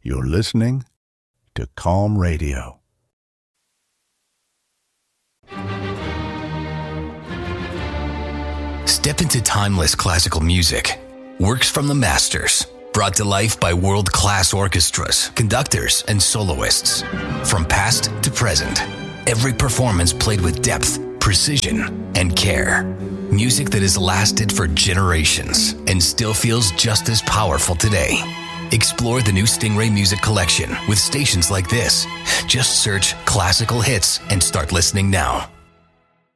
You're listening to Calm Radio. Step into timeless classical music. Works from the masters, brought to life by world-class orchestras, conductors, and soloists. From past to present, every performance played with depth, precision, and care. Music that has lasted for generations and still feels just as powerful today. Explore the new Stingray Music Collection with stations like this. Just search classical hits and start listening now.